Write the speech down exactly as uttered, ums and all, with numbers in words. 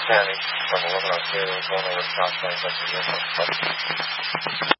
Danny. I'm looking up here. There's one over the top. That's